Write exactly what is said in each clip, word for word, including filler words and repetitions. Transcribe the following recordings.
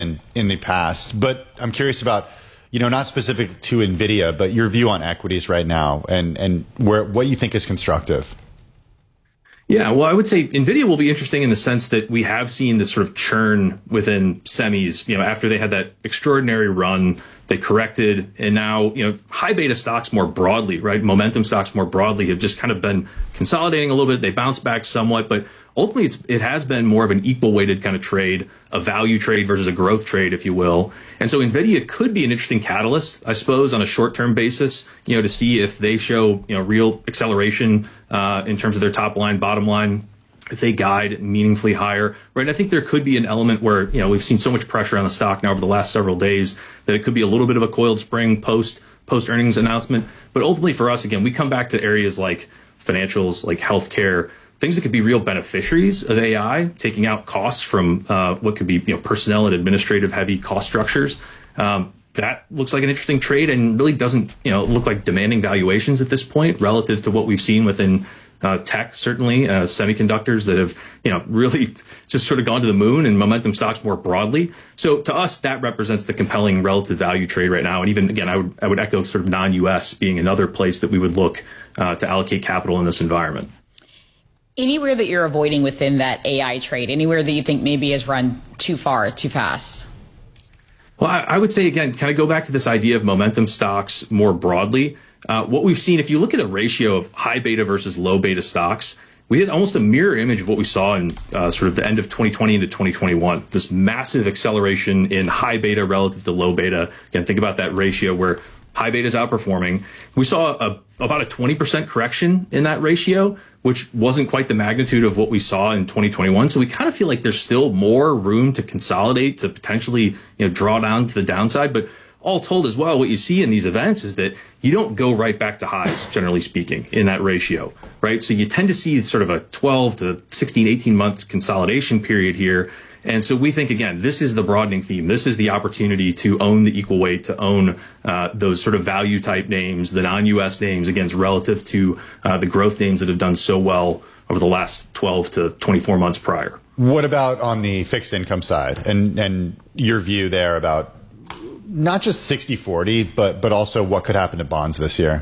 been in the past. But I'm curious about, you know, not specific to NVIDIA, but your view on equities right now and, and where what you think is constructive. Yeah, well, I would say NVIDIA will be interesting in the sense that we have seen this sort of churn within semis, you know, after they had that extraordinary run, they corrected, and now, you know, high beta stocks more broadly, right? Momentum stocks more broadly have just kind of been consolidating a little bit. They bounced back somewhat, but ultimately it's, it has been more of an equal weighted kind of trade, a value trade versus a growth trade, if you will. And so NVIDIA could be an interesting catalyst, I suppose, on a short-term basis, you know, to see if they show, you know, real acceleration uh, in terms of their top line, bottom line, if they guide meaningfully higher, right? I think there could be an element where, you know, we've seen so much pressure on the stock now over the last several days that it could be a little bit of a coiled spring post post earnings announcement. But ultimately for us, again, we come back to areas like financials, like healthcare, things that could be real beneficiaries of A I, taking out costs from uh, what could be, you know, personnel and administrative heavy cost structures. Um, that looks like an interesting trade and really doesn't, you know, look like demanding valuations at this point relative to what we've seen within Uh, tech, certainly, uh, semiconductors that have, you know, really just sort of gone to the moon, and momentum stocks more broadly. So to us, that represents the compelling relative value trade right now. And even, again, I would I would echo sort of non-U S being another place that we would look uh, to allocate capital in this environment. Anywhere that you're avoiding within that A I trade, anywhere that you think maybe has run too far, too fast? Well, I, I would say, again, kind of go back to this idea of momentum stocks more broadly. Uh, what we've seen, if you look at a ratio of high beta versus low beta stocks, we had almost a mirror image of what we saw in uh, sort of the end of twenty twenty into twenty twenty-one. This massive acceleration in high beta relative to low beta. Again, think about that ratio where high beta is outperforming. We saw a, about a twenty percent correction in that ratio, which wasn't quite the magnitude of what we saw in twenty twenty-one. So we kind of feel like there's still more room to consolidate, to potentially, you know, draw down to the downside. But all told as well, what you see in these events is that you don't go right back to highs, generally speaking, in that ratio, right? So you tend to see sort of a twelve to sixteen, eighteen month consolidation period here. And so we think, again, this is the broadening theme. This is the opportunity to own the equal weight, to own uh, those sort of value type names, the non-U S names, against relative to uh, the growth names that have done so well over the last twelve to twenty-four months prior. What about on the fixed income side and, and your view there about not just sixty forty, but but also what could happen to bonds this year?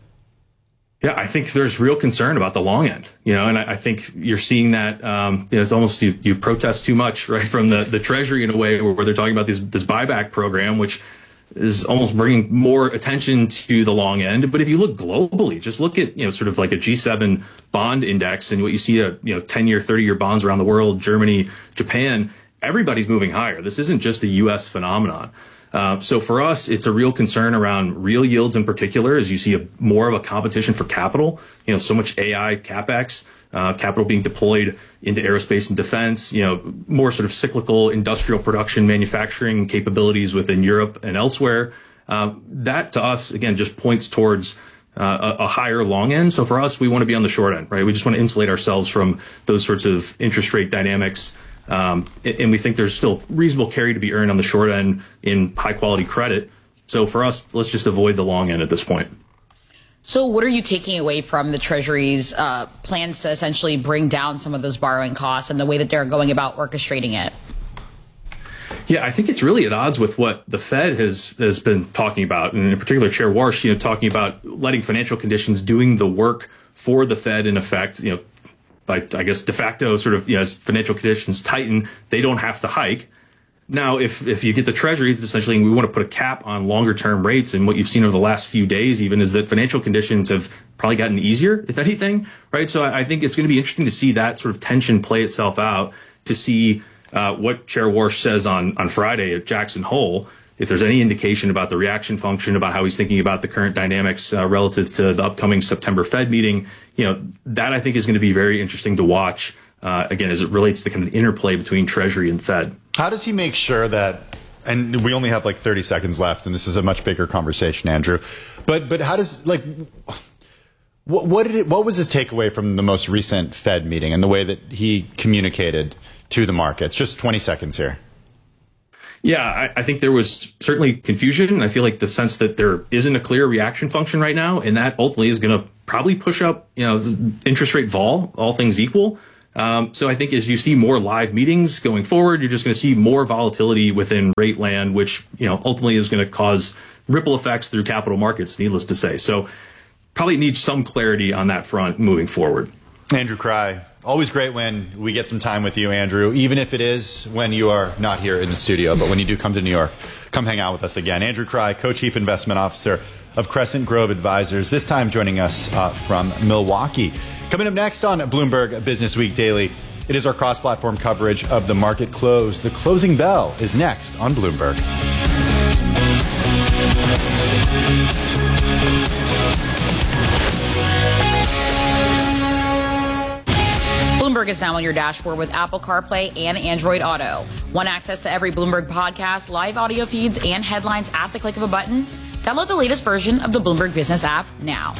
Yeah, I think there's real concern about the long end, you know, and I, I think you're seeing that, um, you know, it's almost you, you protest too much, right, from the, the Treasury in a way where, where they're talking about this, this buyback program, which is almost bringing more attention to the long end. But if you look globally, just look at, you know, sort of like a G seven bond index and what you see, a, you know, ten year, thirty year bonds around the world, Germany, Japan, everybody's moving higher. This isn't just a U S phenomenon. Uh, so for us, it's a real concern around real yields in particular, as you see a, more of a competition for capital. You know, so much A I capex, uh, capital being deployed into aerospace and defense, you know, more sort of cyclical industrial production manufacturing capabilities within Europe and elsewhere. Uh, that to us, again, just points towards uh, a, a higher long end. So for us, we want to be on the short end, right? We just want to insulate ourselves from those sorts of interest rate dynamics. Um, and we think there's still reasonable carry to be earned on the short end in high quality credit. So for us, let's just avoid the long end at this point. So what are you taking away from the Treasury's uh, plans to essentially bring down some of those borrowing costs and the way that they're going about orchestrating it? Yeah, I think it's really at odds with what the Fed has has been talking about, and in particular, Chair Warsh, you know, talking about letting financial conditions doing the work for the Fed in effect, you know, by, I guess, de facto sort of, you know, as financial conditions tighten, they don't have to hike. Now, if if you get the Treasury, it's essentially we want to put a cap on longer term rates. And what you've seen over the last few days even is that financial conditions have probably gotten easier, if anything, right? So I, I think it's going to be interesting to see that sort of tension play itself out, to see uh, what Chair Warsh says on, on Friday at Jackson Hole. If there's any indication about the reaction function, about how he's thinking about the current dynamics uh, relative to the upcoming September Fed meeting, you know, that I think is going to be very interesting to watch, uh, again, as it relates to kind of the interplay between Treasury and Fed. How does he make sure that, and we only have like thirty seconds left, and this is a much bigger conversation, Andrew, but but how does, like, what, what did it, what was his takeaway from the most recent Fed meeting and the way that he communicated to the markets? Just twenty seconds here. Yeah, I, I think there was certainly confusion. I feel like the sense that there isn't a clear reaction function right now, and that ultimately is going to probably push up, you know, interest rate vol, all things equal. Um, so I think as you see more live meetings going forward, you're just going to see more volatility within rate land, which, you know, ultimately is going to cause ripple effects through capital markets, needless to say. So probably need some clarity on that front moving forward. Andrew Krey, always great when we get some time with you, Andrew, even if it is when you are not here in the studio. But when you do come to New York, come hang out with us again. Andrew Krey, Co-Chief Investment Officer of Crescent Grove Advisors, this time joining us uh, from Milwaukee. Coming up next on Bloomberg Business Week Daily, it is our cross-platform coverage of the market close. The closing bell is next on Bloomberg. Bloomberg is now on your dashboard with Apple CarPlay and Android Auto. Want access to every Bloomberg podcast, live audio feeds, and headlines at the click of a button? Download the latest version of the Bloomberg Business app now.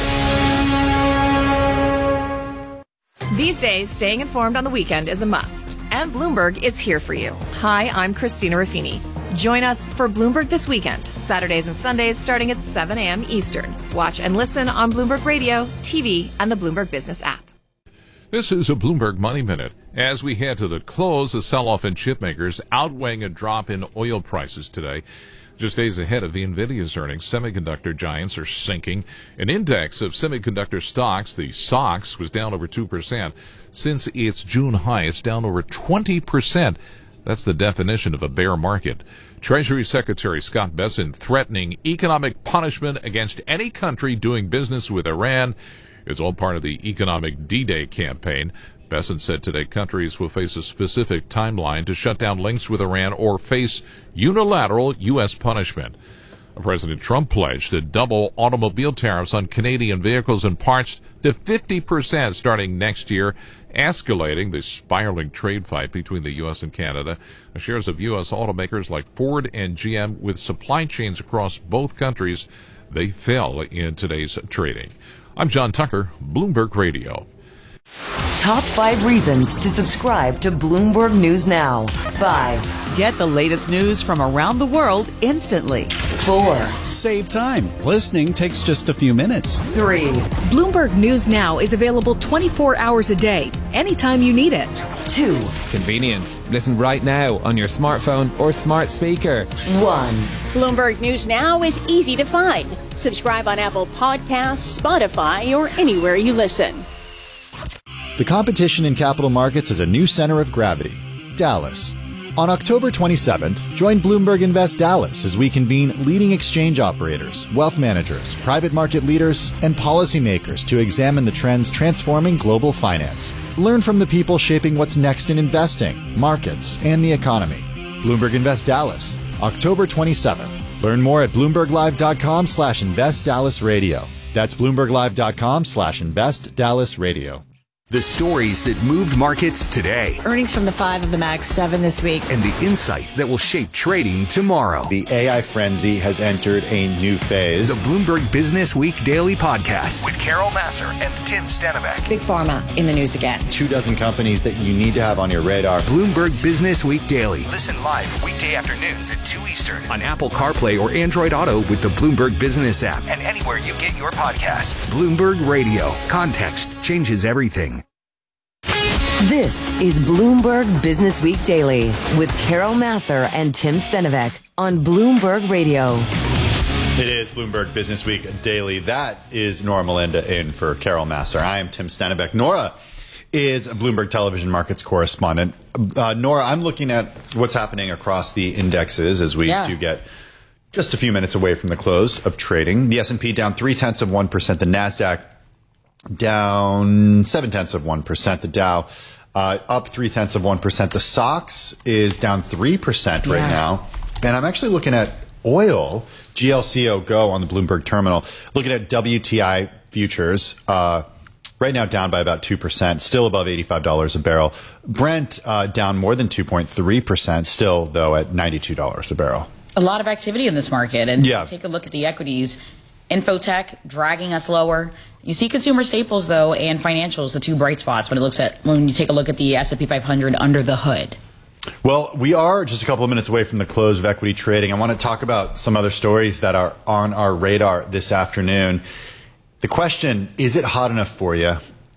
These days, staying informed on the weekend is a must, and Bloomberg is here for you. Hi, I'm Christina Raffini. Join us for Bloomberg This Weekend, Saturdays and Sundays starting at seven a.m. Eastern. Watch and listen on Bloomberg Radio, T V, and the Bloomberg Business app. This is a Bloomberg Money Minute. As we head to the close, a sell-off in chip makers outweighing a drop in oil prices today. Just days ahead of the NVIDIA's earnings, semiconductor giants are sinking. An index of semiconductor stocks, the S O X, was down over two percent. Since its June high, it's down over twenty percent. That's the definition of a bear market. Treasury Secretary Scott Bessent threatening economic punishment against any country doing business with Iran. It's all part of the economic D-Day campaign. Bessent said today countries will face a specific timeline to shut down links with Iran or face unilateral U S punishment. President Trump pledged to double automobile tariffs on Canadian vehicles and parts to fifty percent starting next year, escalating the spiraling trade fight between the U S and Canada. Shares of U S automakers like Ford and G M with supply chains across both countries, they fell in today's trading. I'm John Tucker, Bloomberg Radio. Top five reasons to subscribe to Bloomberg News Now. Five. Get the latest news from around the world instantly. Four. Save time. Listening takes just a few minutes. Three. Bloomberg News Now is available twenty-four hours a day, anytime you need it. Two. Convenience. Listen right now on your smartphone or smart speaker. One. Bloomberg News Now is easy to find. Subscribe on Apple Podcasts, Spotify, or anywhere you listen. The competition in capital markets is a new center of gravity, Dallas. On October twenty-seventh, join Bloomberg Invest Dallas as we convene leading exchange operators, wealth managers, private market leaders, and policymakers to examine the trends transforming global finance. Learn from the people shaping what's next in investing, markets, and the economy. Bloomberg Invest Dallas, October twenty-seventh. Learn more at bloomberglive.com slash invest Dallas radio. That's bloomberglive.com slash invest Dallas radio. The stories that moved markets today. Earnings from the five of the Mag seven this week. And the insight that will shape trading tomorrow. The A I frenzy has entered a new phase. The Bloomberg Business Week Daily Podcast with Carol Massar and Tim Stenivek. Big Pharma in the news again. Two dozen companies that you need to have on your radar. Bloomberg Business Week Daily. Listen live weekday afternoons at two Eastern on Apple CarPlay or Android Auto with the Bloomberg Business app and anywhere you get your podcasts. Bloomberg Radio. Context changes everything. This is Bloomberg Business Week Daily with Carol Massar and Tim Stenivek on Bloomberg Radio. It is Bloomberg Business Week Daily. That is Nora Melinda in for Carol Massar. I am Tim Stenivek. Nora is a Bloomberg Television Markets correspondent. Uh, Nora, I'm looking at what's happening across the indexes as we yeah. do get just a few minutes away from the close of trading. The S and P down three-tenths of one percent. The NASDAQ down seven-tenths of one percent. The Dow uh, up three-tenths of one percent. The S O X is down three percent right yeah. now. And I'm actually looking at oil, G L C O Go on the Bloomberg terminal, looking at W T I futures, uh, right now down by about two percent, still above eighty-five dollars a barrel. Brent uh, down more than two point three percent, still, though, at ninety-two dollars a barrel. A lot of activity in this market. And yeah. take a look at the equities. Infotech dragging us lower. You see consumer staples, though, and financials, the two bright spots when it looks at when you take a look at the S and P five hundred under the hood. Well, we are just a couple of minutes away from the close of equity trading. I want to talk about some other stories that are on our radar this afternoon. The question, is it hot enough for you?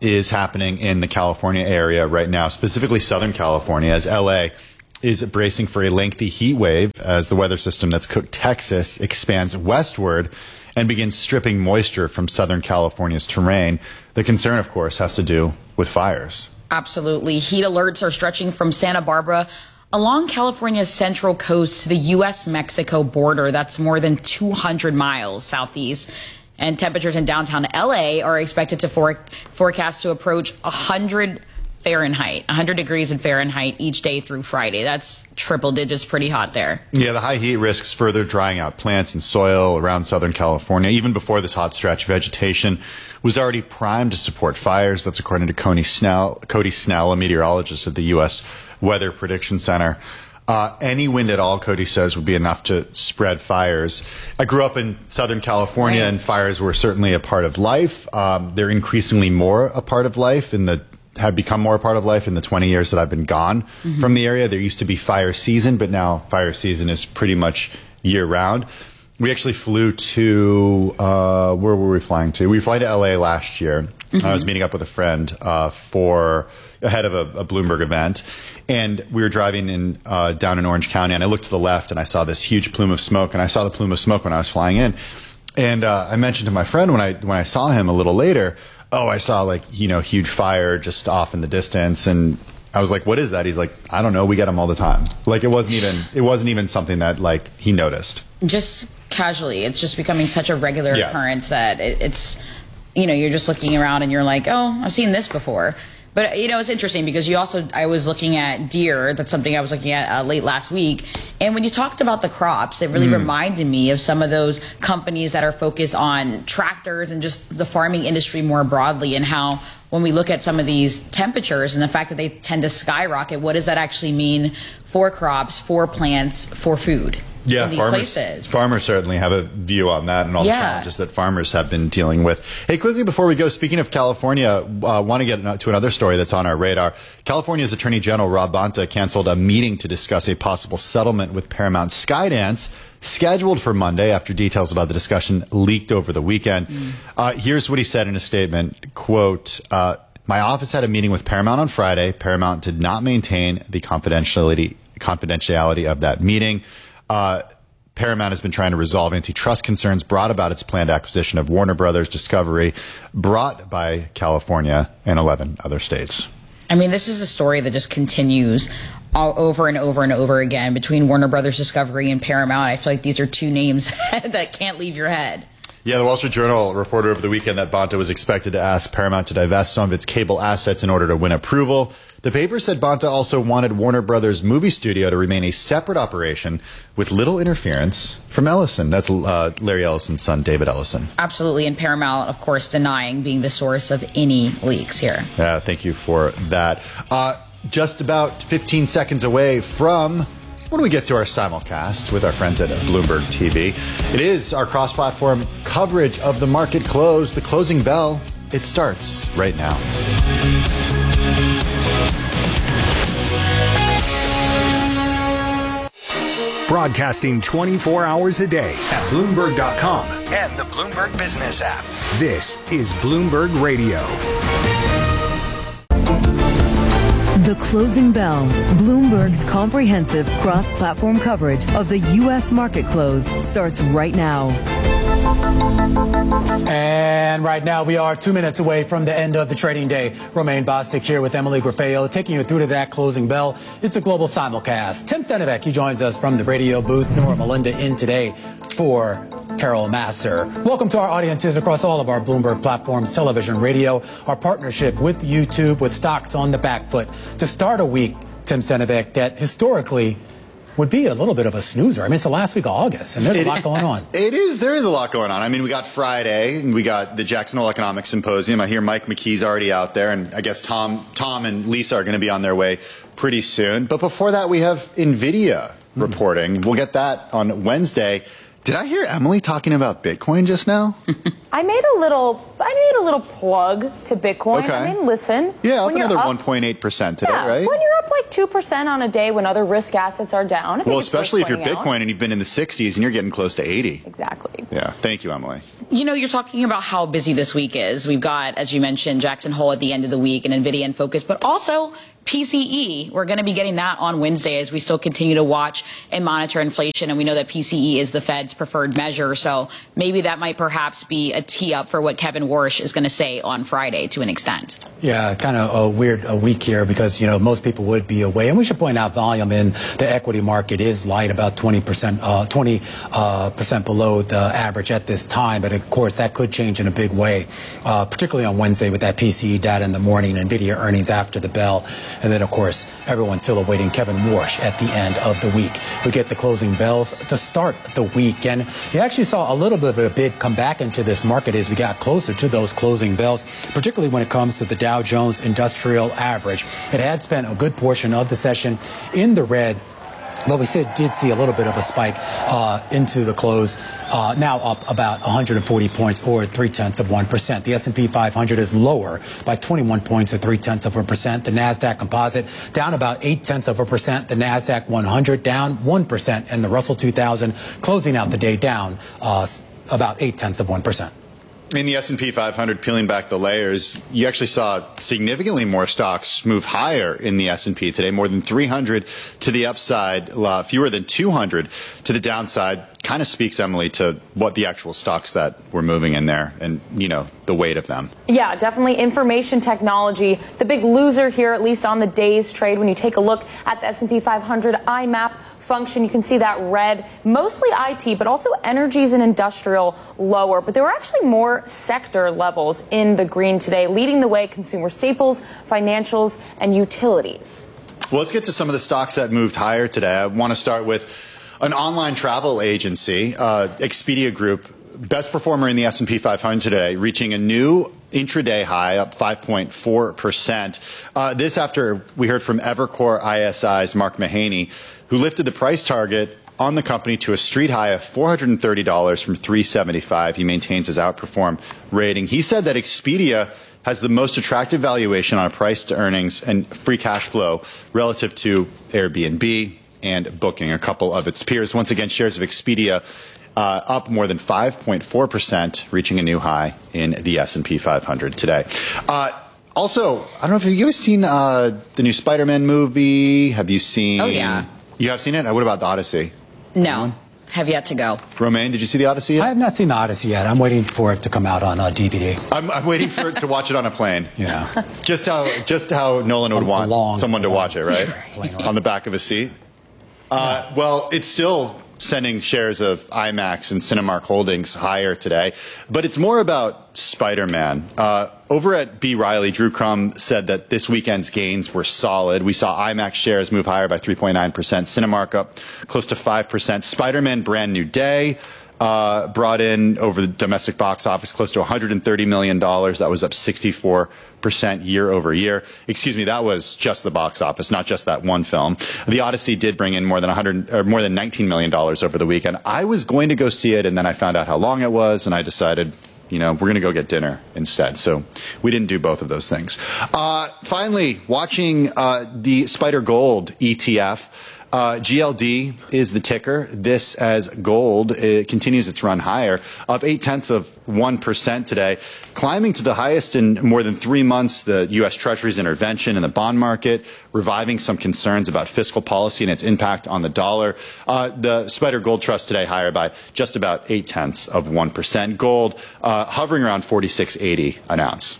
is happening in the California area right now, specifically Southern California, as L A is bracing for a lengthy heat wave as the weather system that's cooked Texas expands westward and begins stripping moisture from Southern California's terrain. The concern, of course, has to do with fires. Absolutely. Heat alerts are stretching from Santa Barbara along California's central coast to the U S Mexico border. That's more than two hundred miles southeast. And temperatures in downtown L A are expected to for- forecast to approach one hundred Fahrenheit, one hundred degrees in Fahrenheit each day through Friday. That's triple digits, pretty hot there. Yeah, the high heat risks further drying out plants and soil around Southern California. Even before this hot stretch, vegetation was already primed to support fires. That's according to Cody Snell, Cody Snell, a meteorologist at the U S Weather Prediction Center. Uh, any wind at all, Cody says, would be enough to spread fires. I grew up in Southern California, right, and fires were certainly a part of life. Um, they're increasingly more a part of life in the have become more a part of life in the twenty years that I've been gone mm-hmm. from the area. There used to be fire season, but now fire season is pretty much year round. We actually flew to, uh, where were we flying to? We flew to L A last year. Mm-hmm. I was meeting up with a friend uh, for ahead of a, a Bloomberg event. And we were driving in uh, down in Orange County, and I looked to the left, and I saw this huge plume of smoke, and I saw the plume of smoke when I was flying in. And uh, I mentioned to my friend when I when I saw him a little later, oh, I saw like, you know, huge fire just off in the distance. And I was like, what is that? He's like, I don't know. We get them all the time. Like, it wasn't even, it wasn't even something that like he noticed. Just casually. It's just becoming such a regular yeah. occurrence that it, it's, you know, you're just looking around and you're like, oh, I've seen this before. But, you know, it's interesting because you also, I was looking at deer. That's something I was looking at uh, late last week. And when you talked about the crops, it really mm. reminded me of some of those companies that are focused on tractors and just the farming industry more broadly, and how when we look at some of these temperatures and the fact that they tend to skyrocket, what does that actually mean for crops, for plants, for food? Yeah, in these farmers, places. farmers certainly have a view on that and all yeah. the challenges that farmers have been dealing with. Hey, quickly before we go, speaking of California, I uh, want to get to another story that's on our radar. California's Attorney General Rob Bonta canceled a meeting to discuss a possible settlement with Paramount Skydance, scheduled for Monday after details about the discussion leaked over the weekend. Mm. Uh, here's what he said in a statement, quote, uh, my office had a meeting with Paramount on Friday. Paramount did not maintain the confidentiality, confidentiality of that meeting. Uh, Paramount has been trying to resolve antitrust concerns brought about its planned acquisition of Warner Brothers Discovery, brought by California and eleven other states. I mean, this is a story that just continues all over and over and over again between Warner Brothers Discovery and Paramount. I feel like these are two names that can't leave your head. Yeah, the Wall Street Journal reported over the weekend that Bonta was expected to ask Paramount to divest some of its cable assets in order to win approval. The paper said Bonta also wanted Warner Brothers Movie Studio to remain a separate operation with little interference from Ellison. That's uh, Larry Ellison's son, David Ellison. Absolutely. And Paramount, of course, denying being the source of any leaks here. Yeah, thank you for that. Uh, just about fifteen seconds away from when we get to our simulcast with our friends at Bloomberg T V. It is our cross-platform coverage of the market close. The closing bell, it starts right now. Broadcasting twenty-four hours a day at Bloomberg dot com and the Bloomberg Business app. This is Bloomberg Radio. The Closing Bell, Bloomberg's comprehensive cross-platform coverage of the U S market close, starts right now. And right now we are two minutes away from the end of the trading day. Romaine Bostic here with Emily Grafeo, taking you through to that closing bell. It's a global simulcast. Tim Stenivec, he joins us from the radio booth. Nora Melinda in today for Carol Massar. Welcome to our audiences across all of our Bloomberg platforms, television, radio, our partnership with YouTube, with stocks on the back foot to start a week, Tim Stenivec, that historically would be a little bit of a snoozer. I mean, it's the last week of August, and there's a lot going on. It is. There is a lot going on. I mean, we got Friday, and we got the Jackson Hole Economic Symposium. I hear Mike McKee's already out there, and I guess Tom, Tom and Lisa are going to be on their way pretty soon. But before that, we have NVIDIA mm. reporting. We'll get that on Wednesday. Did I hear Emily talking about Bitcoin just now? I made a little, I made a little plug to Bitcoin. Okay. I mean, listen. Yeah, up another one point eight percent today, yeah, right? When you're up like two percent on a day when other risk assets are down. I well, especially if you're Bitcoin out. And you've been in the sixties and you're getting close to eighty. Exactly. Yeah. Thank you, Emily. You know, you're talking about how busy this week is. We've got, as you mentioned, Jackson Hole at the end of the week and NVIDIA in focus, but also P C E. We're going to be getting that on Wednesday as we still continue to watch and monitor inflation. And we know that P C E is the Fed's preferred measure. So maybe that might perhaps be a tee up for what Kevin Warsh is going to say on Friday to an extent. Yeah, kind of a weird a week here because, you know, most people would be away. And we should point out volume in the equity market is light, about twenty percent, uh, twenty percent uh, percent below the average at this time. But of course, that could change in a big way, uh, particularly on Wednesday with that P C E data in the morning, NVIDIA earnings after the bell. And then, of course, everyone's still awaiting Kevin Warsh at the end of the week. We get the closing bells to start the week. And you actually saw a little bit of a big comeback into this market as we got closer to those closing bells, particularly when it comes to the Dow Jones Industrial Average. It had spent a good portion of the session in the red, but we said, did see a little bit of a spike uh, into the close, uh, now up about one hundred forty points or three-tenths of one percent. The S and P five hundred is lower by twenty-one points or three-tenths of a percent. The NASDAQ Composite down about eight-tenths of a percent. The NASDAQ one hundred down one percent. And the Russell two thousand closing out the day down uh, about eight-tenths of one percent. In the S and P five hundred, peeling back the layers, you actually saw significantly more stocks move higher in the S and P today, more than three hundred to the upside, uh, fewer than two hundred to the downside. Kind of speaks, Emily, to what the actual stocks that were moving in there and, you know, the weight of them. Yeah, definitely information technology. The big loser here, at least on the day's trade, when you take a look at the S and P five hundred I map function, you can see that red, mostly I T, but also energies and industrial lower. But there were actually more sector levels in the green today, leading the way consumer staples, financials, and utilities. Well, let's get to some of the stocks that moved higher today. I want to start with an online travel agency, uh, Expedia Group, best performer in the S and P five hundred today, reaching a new intraday high, up five point four percent. Uh, this after we heard from Evercore I S I's Mark Mahaney, who lifted the price target on the company to a street high of four hundred thirty dollars from three hundred seventy-five dollars. He maintains his outperform rating. He said that Expedia has the most attractive valuation on a price to earnings and free cash flow relative to Airbnb and Booking, a couple of its peers. Once again, shares of Expedia uh, up more than five point four percent, reaching a new high in the S and P five hundred today. Uh, also, I don't know if you guys seen uh, the new Spider-Man movie. Have you seen? Oh, yeah. You have seen it? What about the Odyssey? No. Anyone? Have yet to go. Romaine, did you see the Odyssey yet? I have not seen the Odyssey yet. I'm waiting for it to come out on uh, D V D. I'm, I'm waiting for it to watch it on a plane. Yeah. Just how just how Nolan would want long, someone to long watch it, right? On the back of a seat. Uh, yeah. Well, it's still sending shares of IMAX and Cinemark Holdings higher today, but it's more about Spider-Man. Uh, over at B. Riley, Drew Crum said that this weekend's gains were solid. We saw IMAX shares move higher by three point nine percent, Cinemark up close to five percent. Spider-Man Brand New Day uh, brought in over the domestic box office close to one hundred thirty million dollars. That was up sixty-four percent year over year. Excuse me, that was just the box office, not just that one film. The Odyssey did bring in more than one hundred or more than nineteen million dollars over the weekend. I was going to go see it, and then I found out how long it was, and I decided, you know, we're going to go get dinner instead. So we didn't do both of those things. Uh, finally, watching uh, the Spider Gold E T F. Uh, G L D is the ticker. This as gold. It continues its run higher, up eight tenths of one percent today, climbing to the highest in more than three months. The U S Treasury's intervention in the bond market, reviving some concerns about fiscal policy and its impact on the dollar. Uh, the Spider Gold Trust today higher by just about eight tenths of one percent. Gold uh, hovering around forty-six eighty an ounce.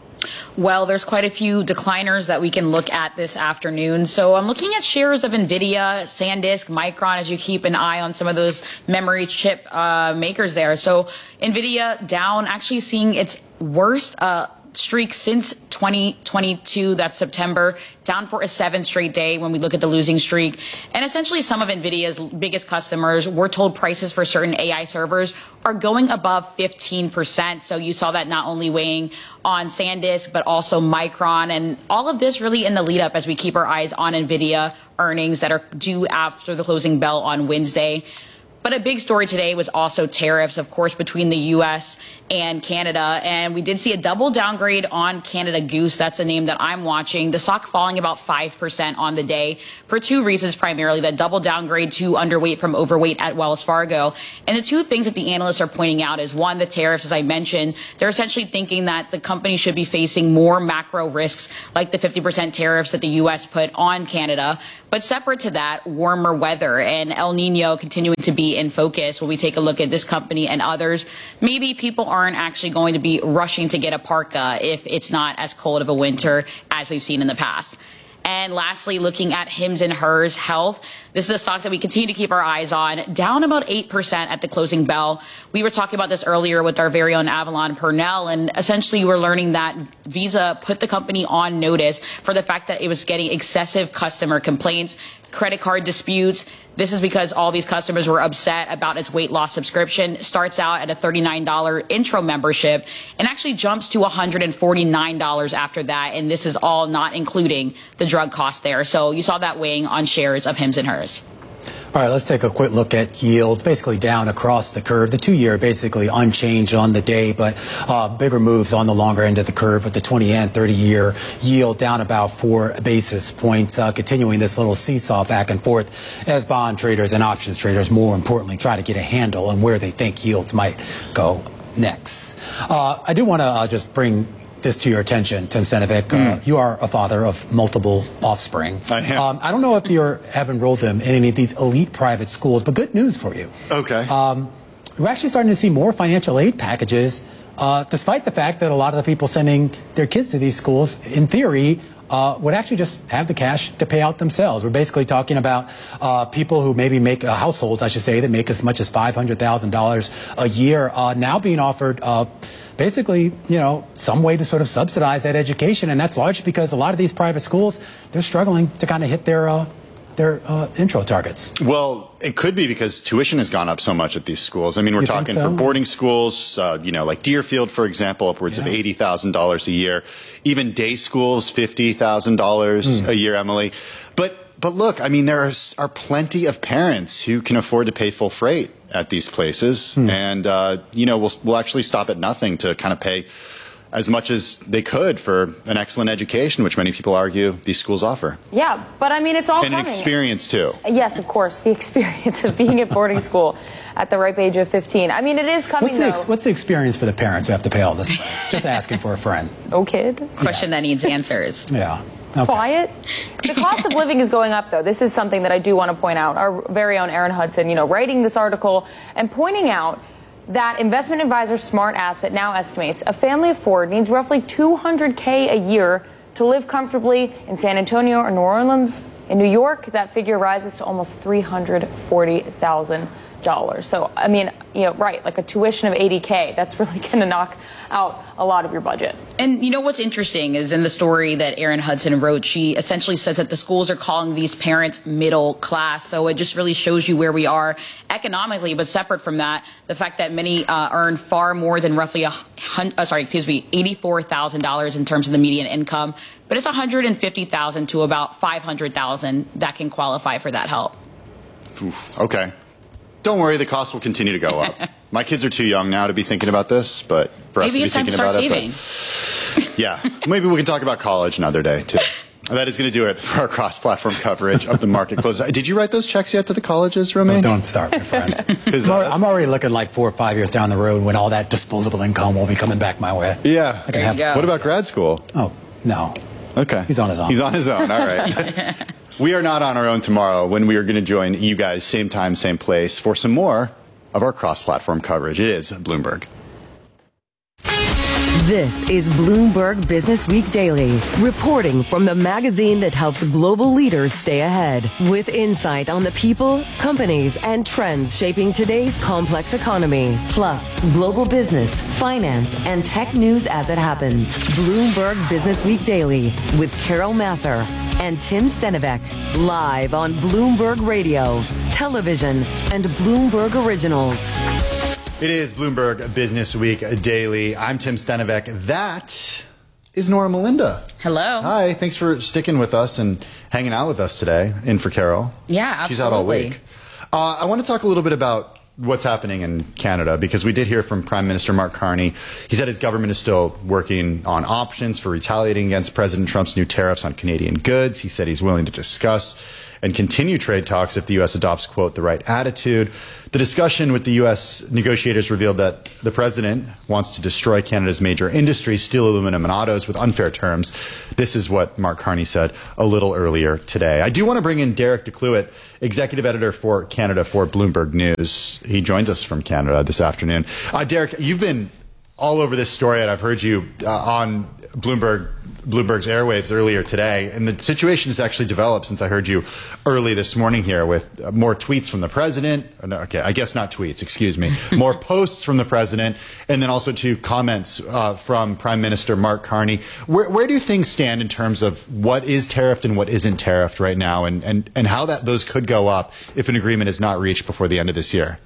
Well, there's quite a few decliners that we can look at this afternoon. So I'm looking at shares of NVIDIA, SanDisk, Micron, as you keep an eye on some of those memory chip uh, makers there. So NVIDIA down, actually seeing its worst uh, streak since twenty twenty-two, that's September, down for a seventh straight day when we look at the losing streak. And essentially some of NVIDIA's biggest customers were told prices for certain A I servers are going above fifteen percent. So you saw that not only weighing on SanDisk, but also Micron. And all of this really in the lead up as we keep our eyes on NVIDIA earnings that are due after the closing bell on Wednesday. But a big story today was also tariffs, of course, between the U S and Canada. And we did see a double downgrade on Canada Goose. That's a name that I'm watching. The stock falling about five percent on the day for two reasons, primarily that double downgrade to underweight from overweight at Wells Fargo. And the two things that the analysts are pointing out is, one, the tariffs, as I mentioned. They're essentially thinking that the company should be facing more macro risks like the fifty percent tariffs that the U S put on Canada. But separate to that, warmer weather and El Nino continuing to be in focus. When we take a look at this company and others, maybe people aren't actually going to be rushing to get a parka if it's not as cold of a winter as we've seen in the past. And lastly, looking at Hims and Hers Health, this is a stock that we continue to keep our eyes on, down about eight percent at the closing bell. We were talking about this earlier with our very own Avalon Purnell, and essentially we're learning that Visa put the company on notice for the fact that it was getting excessive customer complaints, credit card disputes. This is because all these customers were upset about its weight loss subscription. Starts out at a thirty-nine dollars intro membership and actually jumps to one hundred forty-nine dollars after that. And this is all not including the drug cost there. So you saw that weighing on shares of Hims and Hers. All right, let's take a quick look at yields, basically down across the curve. The two-year basically unchanged on the day, but uh, bigger moves on the longer end of the curve with the twenty and thirty-year yield down about four basis points, uh, continuing this little seesaw back and forth as bond traders and options traders, more importantly, try to get a handle on where they think yields might go next. Uh, I do want to uh, just bring this to your attention, Tim Stenovic. Mm. Uh, you are a father of multiple offspring. I am. Um, I don't know if you have enrolled them in any of these elite private schools, but good news for you. Okay. Um, we're actually starting to see more financial aid packages, uh, despite the fact that a lot of the people sending their kids to these schools, in theory, Uh, would actually just have the cash to pay out themselves. We're basically talking about uh, people who maybe make uh, households, I should say, that make as much as five hundred thousand dollars a year, uh, now being offered uh, basically, you know, some way to sort of subsidize that education. And that's largely because a lot of these private schools, they're struggling to kind of hit their uh, their uh, intro targets. Well, it could be because tuition has gone up so much at these schools. I mean, we're You talking think so? for boarding schools, uh, you know, like Deerfield, for example, upwards Yeah. of eighty thousand dollars a year. Even day schools, fifty thousand dollars Mm. a year, Emily. But but look, I mean, there are, are plenty of parents who can afford to pay full freight at these places. Mm. And, uh, you know, we'll, we'll actually stop at nothing to kind of pay as much as they could for an excellent education, which many people argue these schools offer. Yeah, but I mean, it's all And an coming. experience, too. Yes, of course, the experience of being at boarding school at the ripe age of fifteen. I mean, it is coming, What's the, though. ex- what's the experience for the parents who have to pay all this money? Just asking for a friend. Oh, kid. Question that needs answers. Yeah. Okay. Quiet. The cost of living is going up, though. This is something that I do want to point out. Our very own Aaron Hudson, you know, writing this article and pointing out that investment advisor Smart Asset now estimates a family of four needs roughly two hundred K a year to live comfortably in San Antonio or New Orleans. In New York, that figure rises to almost three hundred forty thousand dollars. So, I mean, you know, right, like a tuition of eighty K, that's really going to knock out a lot of your budget. And you know what's interesting is in the story that Erin Hudson wrote, she essentially says that the schools are calling these parents middle class. So it just really shows you where we are economically. But separate from that, the fact that many uh, earn far more than roughly a hundred, uh, sorry, excuse me, eighty-four thousand dollars in terms of the median income. But it's one hundred fifty thousand to about five hundred thousand that can qualify for that help. Oof, okay. Don't worry, the cost will continue to go up. My kids are too young now to be thinking about this, but for us to Maybe be it's time thinking to start about saving. it. But yeah, maybe we can talk about college another day too. That is going to do it for our cross-platform coverage of the market close. Did you write those checks yet to the colleges, Romain? Oh, don't start, my friend. I'm already- I'm already looking like four or five years down the road when all that disposable income will be coming back my way. Yeah. I can have, What about grad school? Oh, no. Okay. He's on his own. He's on his own. All right. We are not on our own tomorrow when we are going to join you guys same time, same place for some more of our cross-platform coverage. It is Bloomberg. This is Bloomberg Business Week Daily, reporting from the magazine that helps global leaders stay ahead, with insight on the people, companies, and trends shaping today's complex economy, plus global business, finance, and tech news as it happens. Bloomberg Business Week Daily with Carol Masser and Tim Stenovic, live on Bloomberg Radio, television, and Bloomberg Originals. It is Bloomberg Business Week Daily. I'm Tim Stenovic. That is Nora Melinda. Hello. Hi. Thanks for sticking with us and hanging out with us today. In for Carol. Yeah, absolutely. She's out all week. Uh, I want to talk a little bit about what's happening in Canada, because we did hear from Prime Minister Mark Carney. He said his government is still working on options for retaliating against President Trump's new tariffs on Canadian goods. He said he's willing to discuss and continue trade talks if the U S adopts, quote, the right attitude. The discussion with the U S negotiators revealed that the president wants to destroy Canada's major industries, steel, aluminum, and autos, with unfair terms. This is what Mark Carney said a little earlier today. I do want to bring in Derek DeCluett, executive editor for Canada for Bloomberg News. He joins us from Canada this afternoon. Uh, Derek, you've been all over this story, and I've heard you uh, on Bloomberg Bloomberg's airwaves earlier today, and the situation has actually developed since I heard you early this morning here with uh, more tweets from the president. No, okay, I guess not tweets, excuse me. More posts from the president, and then also two comments uh, from Prime Minister Mark Carney. Where, where do things stand in terms of what is tariffed and what isn't tariffed right now, and, and, and how that those could go up if an agreement is not reached before the end of this year?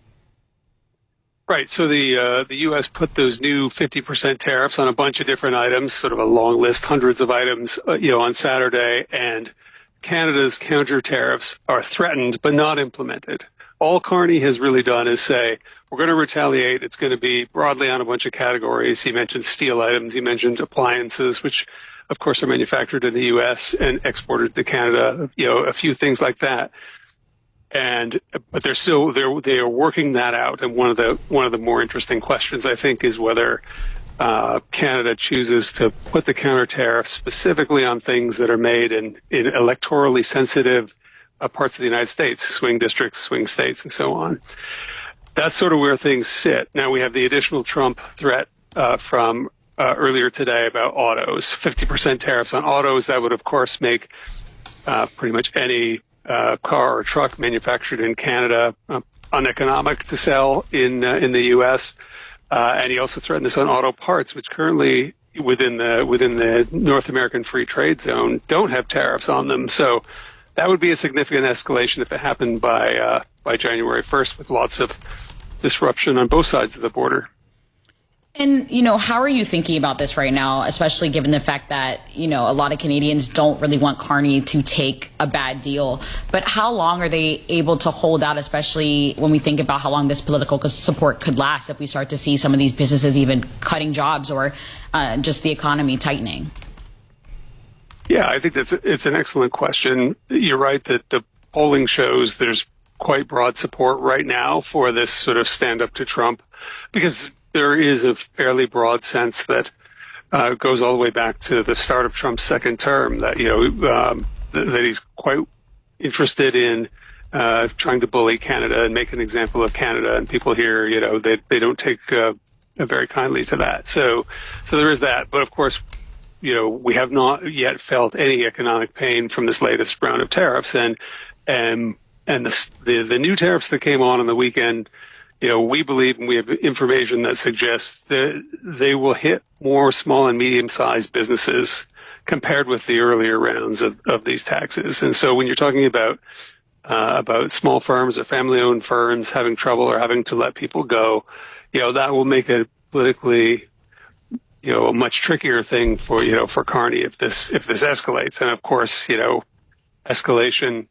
Right. So the uh, the U S put those new fifty percent tariffs on a bunch of different items, sort of a long list, hundreds of items, uh, you know, on Saturday. And Canada's counter tariffs are threatened but not implemented. All Carney has really done is say, we're going to retaliate. It's going to be broadly on a bunch of categories. He mentioned steel items. He mentioned appliances, which, of course, are manufactured in the U S and exported to Canada, you know, a few things like that. And, but they're still, they're, they are working that out. And one of the, one of the more interesting questions, I think, is whether, uh, Canada chooses to put the counter tariff specifically on things that are made in, in electorally sensitive uh, parts of the United States, swing districts, swing states, and so on. That's sort of where things sit. Now we have the additional Trump threat, uh, from, uh, earlier today about autos, fifty percent tariffs on autos. That would, of course, make, uh, pretty much any, Uh, car or truck manufactured in Canada uh, uneconomic to sell in uh, in the U S Uh, and he also threatened this on auto parts, which currently within the within the North American Free Trade Zone don't have tariffs on them. So that would be a significant escalation if it happened by uh, by January first, with lots of disruption on both sides of the border. And, you know, how are you thinking about this right now, especially given the fact that, you know, a lot of Canadians don't really want Carney to take a bad deal? But how long are they able to hold out, especially when we think about how long this political support could last if we start to see some of these businesses even cutting jobs or uh, just the economy tightening? Yeah, I think that's it's an excellent question. You're right that the polling shows there's quite broad support right now for this sort of stand up to Trump, because there is a fairly broad sense that uh, goes all the way back to the start of Trump's second term that, you know, um, th- that he's quite interested in uh, trying to bully Canada and make an example of Canada. And people here, you know, they, they don't take uh, very kindly to that. So, so there is that. But of course, you know, we have not yet felt any economic pain from this latest round of tariffs. And, and, and the, the, the new tariffs that came on on the weekend, you know, we believe, and we have information that suggests that they will hit more small and medium-sized businesses compared with the earlier rounds of, of these taxes. And so when you're talking about uh, about small firms or family-owned firms having trouble or having to let people go, you know, that will make it politically, you know, a much trickier thing for, you know, for Carney if this if this escalates. And of course, you know, escalation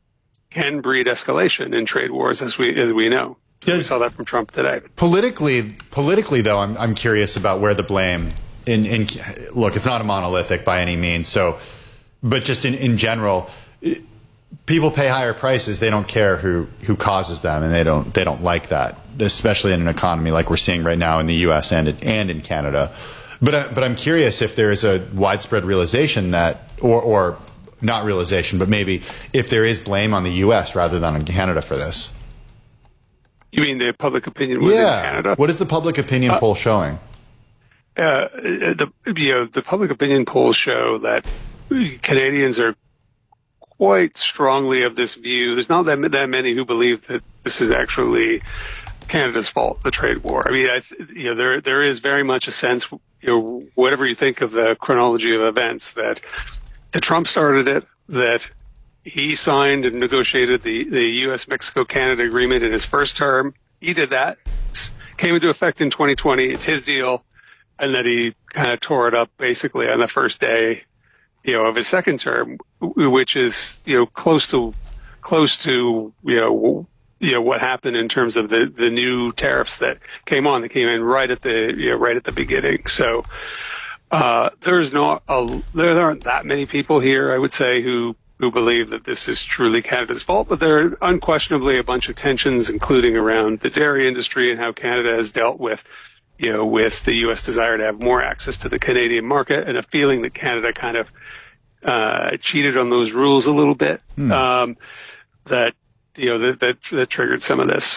can breed escalation in trade wars, as we as we know. We saw that from Trump today. Politically, politically, though, I'm I'm curious about where the blame in in look. It's not a monolithic by any means. So, but just in, in general, people pay higher prices. They don't care who who causes them, and they don't they don't like that, especially in an economy like we're seeing right now in the U S and and in Canada. But uh, but I'm curious if there is a widespread realization that, or or not realization, but maybe if there is blame on the U S rather than on Canada for this. You mean the public opinion within yeah. Canada? What is the public opinion uh, poll showing? Uh, the you know the public opinion polls show that Canadians are quite strongly of this view. There's not that that many who believe that this is actually Canada's fault, the trade war. I mean, I, you know, there there is very much a sense, you know, whatever you think of the chronology of events, that that Trump started it, that he signed and negotiated the, the U S Mexico Canada agreement in his first term. He did that, came into effect in twenty twenty. It's his deal. And that he kind of tore it up basically on the first day, you know, of his second term, which is, you know, close to, close to, you know, you know, what happened in terms of the, the new tariffs that came on, that came in right at the, you know, right at the beginning. So, uh, there's not a, there aren't that many people here, I would say, who, who believe that this is truly Canada's fault, but there are unquestionably a bunch of tensions, including around the dairy industry and how Canada has dealt with, you know, with the U S desire to have more access to the Canadian market, and a feeling that Canada kind of, uh, cheated on those rules a little bit, hmm. um, that, you know, that, that, that triggered some of this.